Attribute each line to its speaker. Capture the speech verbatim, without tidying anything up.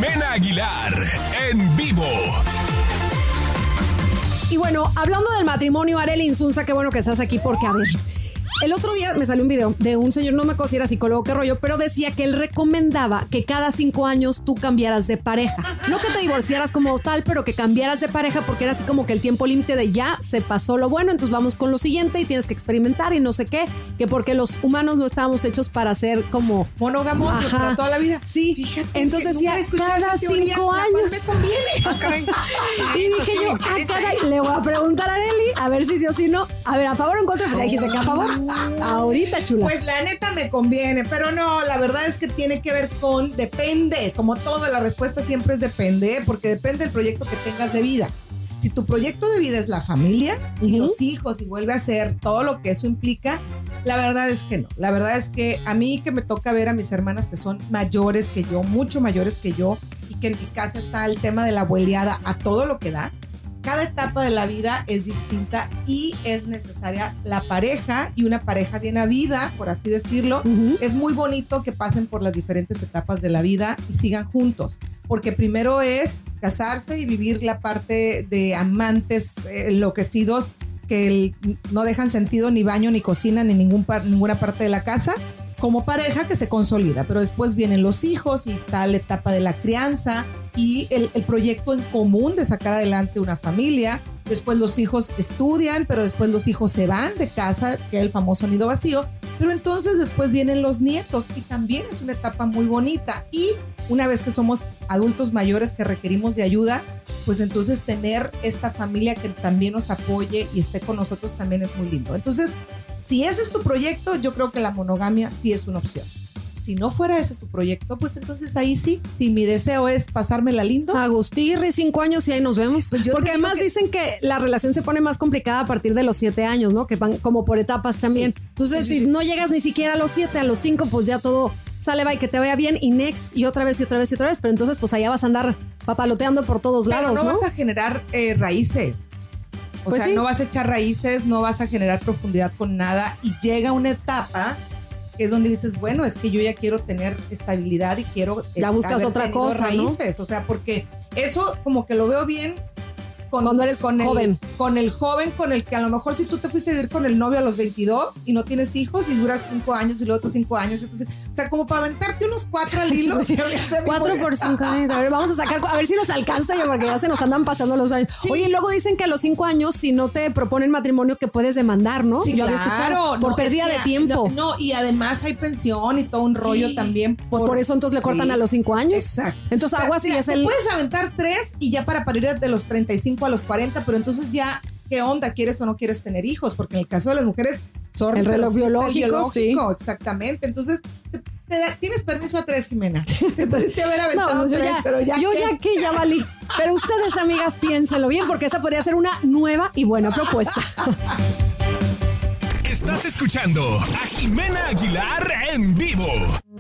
Speaker 1: Jimena Aguilar en vivo.
Speaker 2: Y bueno, hablando del matrimonio, Arely Insunza, qué bueno que estás aquí porque, a ver, el otro día me salió un video de un señor, no me acuerdo si era psicólogo, qué rollo, pero decía que él recomendaba que cada cinco años tú cambiaras de pareja. No que te divorciaras como tal, pero que cambiaras de pareja porque era así como que el tiempo límite de ya se pasó lo bueno, entonces vamos con lo siguiente y tienes que experimentar y no sé qué, que porque los humanos no estábamos hechos para ser como...
Speaker 3: monógamos para toda la vida.
Speaker 2: Sí,
Speaker 3: fíjate.
Speaker 2: Entonces decía, cada cinco años. Y dije yo, ah, caray, le voy a preguntar a Arely, a ver si sí o si no. A ver, ¿a favor o en contra? Pues ya dijiste que a favor. Ahorita, chula.
Speaker 3: Pues la neta me conviene, pero no, la verdad es que tiene que ver con depende, como todo, la respuesta siempre es depende, porque depende del proyecto que tengas de vida. Si tu proyecto de vida es la familia uh-huh. y los hijos y vuelve a ser todo lo que eso implica, la verdad es que no. La verdad es que a mí que me toca ver a mis hermanas que son mayores que yo, mucho mayores que yo, y que en mi casa está el tema de la abueleada a todo lo que da. Cada etapa de la vida es distinta y es necesaria la pareja y una pareja bien habida, por así decirlo. Uh-huh. Es muy bonito que pasen por las diferentes etapas de la vida y sigan juntos, porque primero es casarse y vivir la parte de amantes eh, enloquecidos que el, no dejan sentido ni baño, ni cocina, ni ningún par, ninguna parte de la casa, como pareja que se consolida, pero después vienen los hijos y está la etapa de la crianza y el, el proyecto en común de sacar adelante una familia. Después los hijos estudian, pero después los hijos se van de casa, que es el famoso nido vacío, pero entonces después vienen los nietos y también es una etapa muy bonita. Y una vez que somos adultos mayores que requerimos de ayuda, pues entonces tener esta familia que también nos apoye y esté con nosotros también es muy lindo. Entonces, si ese es tu proyecto, yo creo que la monogamia sí es una opción. Si no fuera ese tu proyecto, pues entonces ahí sí, si mi deseo es pasármela lindo.
Speaker 2: Agustirri, cinco años y ahí nos vemos. Pues porque además que... dicen que la relación se pone más complicada a partir de los siete años, ¿no? Que van como por etapas también. Sí. Entonces, sí, sí, si sí. no llegas ni siquiera a los siete, a los cinco, pues ya todo sale, va y que te vaya bien y next y otra vez y otra vez y otra vez. Pero entonces, pues allá vas a andar papaloteando por todos
Speaker 3: Pero
Speaker 2: lados,
Speaker 3: no,
Speaker 2: ¿no?
Speaker 3: vas a generar eh, raíces. O pues sea, sí. no vas a echar raíces, no vas a generar profundidad con nada y llega una etapa que es donde dices, bueno, es que yo ya quiero tener estabilidad y quiero
Speaker 2: ya buscas otra cosa,
Speaker 3: raíces, ¿no? O sea, porque eso como que lo veo bien con,
Speaker 2: cuando eres
Speaker 3: con
Speaker 2: joven.
Speaker 3: El, con el joven con el que a lo mejor si tú te fuiste a vivir con el novio a los veintidós y no tienes hijos y duras cinco años y luego otros cinco años, entonces, o sea, como para aventarte unos cuatro al hilo.
Speaker 2: Cuatro por cinco, a ver, vamos a sacar, a ver si nos alcanza ya, porque ya se nos andan pasando los años. Sí. Oye, y luego dicen que a los cinco años, si no te proponen matrimonio, que puedes demandar, ¿no?
Speaker 3: Sí,
Speaker 2: yo
Speaker 3: claro,
Speaker 2: había escuchado, por
Speaker 3: no,
Speaker 2: pérdida
Speaker 3: es que,
Speaker 2: de tiempo.
Speaker 3: No, no, y además hay pensión y todo un rollo sí. también.
Speaker 2: Pues por, por eso entonces le cortan sí. a los cinco años.
Speaker 3: Exacto.
Speaker 2: Entonces, agua si es el...
Speaker 3: puedes aventar tres y ya para parir de los treinta y cinco a los cuarenta, pero entonces ya, ¿qué onda? ¿Quieres o no quieres tener hijos? Porque en el caso de las mujeres, son
Speaker 2: el reloj biológico,
Speaker 3: biológico
Speaker 2: sí.
Speaker 3: Exactamente. Entonces, te, te da, tienes permiso a tres, Jimena. Te pudiste haber aventado
Speaker 2: no, yo
Speaker 3: tres,
Speaker 2: ya,
Speaker 3: pero ya
Speaker 2: Yo
Speaker 3: que...
Speaker 2: ya que ya valí. Pero ustedes, amigas, piénsenlo bien, porque esa podría ser una nueva y buena propuesta.
Speaker 1: Estás escuchando a Jimena Aguilar en vivo.